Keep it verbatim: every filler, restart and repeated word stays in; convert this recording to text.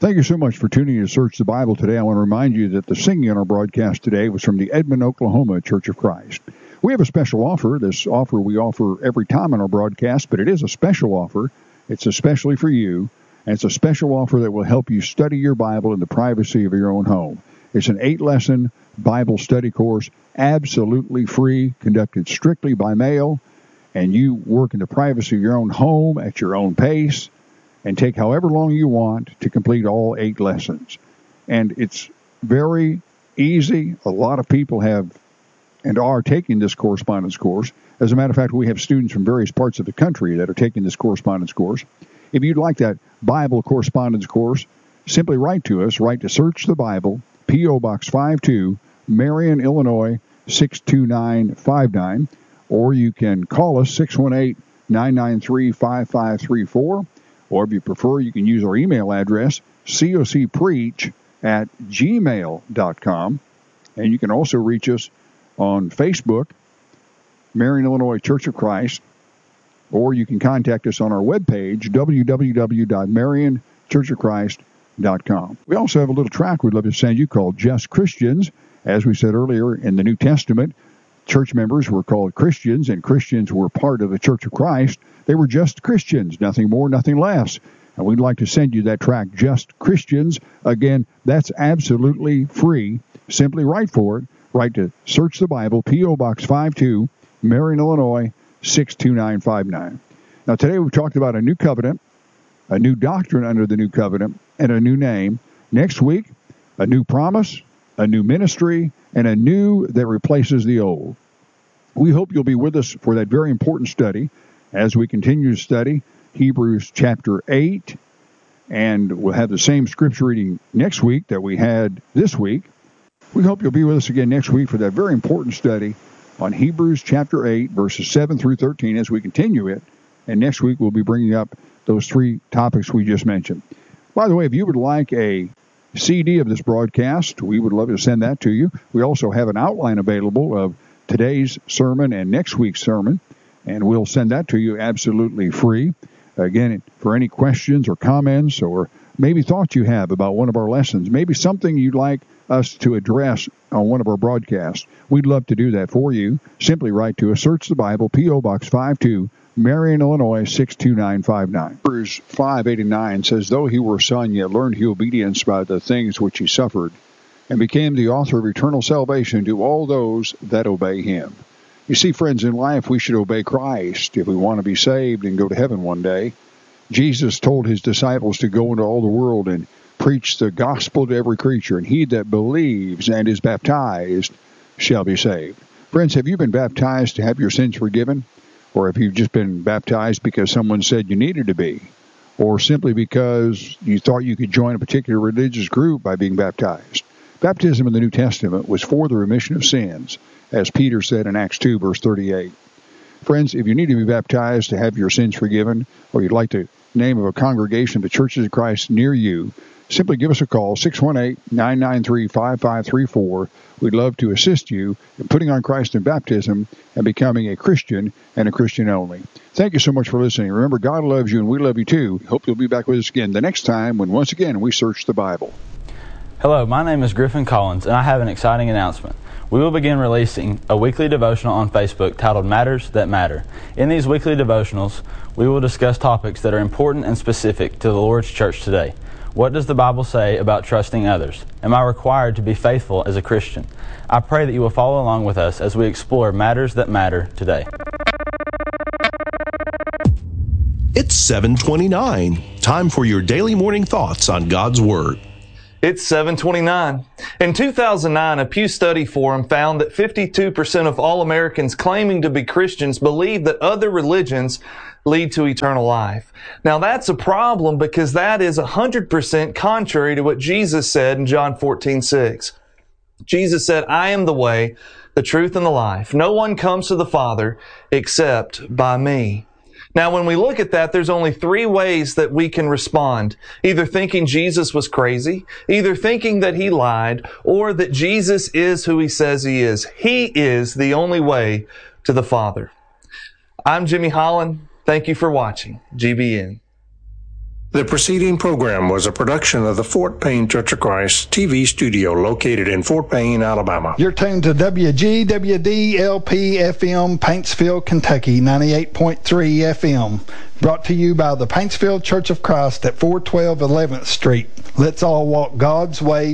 Thank you so much for tuning in to Search the Bible today. I want to remind you that the singing on our broadcast today was from the Edmond, Oklahoma Church of Christ. We have a special offer. This offer we offer every time on our broadcast, but it is a special offer. It's especially for you, and it's a special offer that will help you study your Bible in the privacy of your own home. It's an eight-lesson Bible study course, absolutely free, conducted strictly by mail, and you work in the privacy of your own home at your own pace, and take however long you want to complete all eight lessons. And it's very easy. A lot of people have and are taking this correspondence course. As a matter of fact, we have students from various parts of the country that are taking this correspondence course. If you'd like that Bible correspondence course, simply write to us. Write to Search the Bible, P O. Box five two, Marion, Illinois, six two nine five nine. Or you can call us, six one eight, nine nine three, five five three four. Or if you prefer, you can use our email address, cocpreach at gmail dot com. And you can also reach us on Facebook, Marion, Illinois Church of Christ. Or you can contact us on our webpage, w w w dot marion church of christ dot com. We also have a little track we'd love to send you called Just Christians. As we said earlier, in the New Testament, church members were called Christians, and Christians were part of the Church of Christ. They were just Christians, nothing more, nothing less. And we'd like to send you that track, Just Christians. Again, that's absolutely free. Simply write for it. Write to Search the Bible, P O. Box five two, Marion, Illinois, six two nine five nine. Now, today we've talked about a new covenant, a new doctrine under the new covenant, and a new name. Next week, a new promise, a new ministry, and a new that replaces the old. We hope you'll be with us for that very important study as we continue to study Hebrews chapter eight, and we'll have the same scripture reading next week that we had this week. We hope you'll be with us again next week for that very important study on Hebrews chapter eight, verses seven through thirteen as we continue it, and next week we'll be bringing up those three topics we just mentioned. By the way, if you would like a C D of this broadcast, we would love to send that to you. We also have an outline available of today's sermon and next week's sermon, and we'll send that to you absolutely free. Again, for any questions or comments or maybe thoughts you have about one of our lessons, maybe something you'd like us to address on one of our broadcasts, we'd love to do that for you. Simply write to us, Search the Bible, P O. Box five two, Marion, Illinois, six two nine five nine. Hebrews five eighty-nine says, Though he were a son, yet learned he obedience by the things which he suffered, and became the author of eternal salvation to all those that obey him. You see, friends, in life we should obey Christ if we want to be saved and go to heaven one day. Jesus told his disciples to go into all the world and preach the gospel to every creature, and he that believes and is baptized shall be saved. Friends, have you been baptized to have your sins forgiven? Or have you just been baptized because someone said you needed to be? Or simply because you thought you could join a particular religious group by being baptized? Baptism in the New Testament was for the remission of sins, as Peter said in Acts two, verse thirty-eight. Friends, if you need to be baptized to have your sins forgiven, or you'd like the name of a congregation of the Churches of Christ near you, simply give us a call, six one eight, nine nine three, five five three four. We'd love to assist you in putting on Christ in baptism and becoming a Christian and a Christian only. Thank you so much for listening. Remember, God loves you and we love you too. Hope you'll be back with us again the next time when once again we search the Bible. Hello, my name is Griffin Collins, and I have an exciting announcement. We will begin releasing a weekly devotional on Facebook titled Matters That Matter. In these weekly devotionals, we will discuss topics that are important and specific to the Lord's church today. What does the Bible say about trusting others? Am I required to be faithful as a Christian? I pray that you will follow along with us as we explore matters that matter today. It's seven twenty-nine. Time for your daily morning thoughts on God's Word. It's seven twenty-nine. In two thousand nine, a Pew Study Forum found that fifty-two percent of all Americans claiming to be Christians believe that other religions lead to eternal life. Now that's a problem because that is one hundred percent contrary to what Jesus said in John fourteen six. Jesus said, I am the way, the truth, and the life. No one comes to the Father except by me. Now, when we look at that, there's only three ways that we can respond. Either thinking Jesus was crazy, either thinking that he lied, or that Jesus is who he says he is. He is the only way to the Father. I'm Jimmy Holland. Thank you for watching G B N. The preceding program was a production of the Fort Payne Church of Christ T V studio located in Fort Payne, Alabama. You're tuned to W G W D L P F M, Paintsville, Kentucky, ninety-eight point three F M. Brought to you by the Paintsville Church of Christ at four twelve eleventh Street. Let's all walk God's way